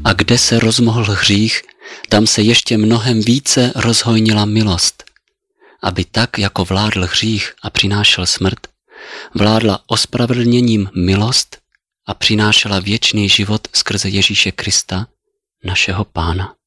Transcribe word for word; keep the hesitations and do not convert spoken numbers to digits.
A kde se rozmohl hřích, tam se ještě mnohem více rozhojnila milost, aby tak, jako vládl hřích a přinášel smrt, vládla ospravedlněním milost a přinášela věčný život skrze Ježíše Krista, našeho Pána.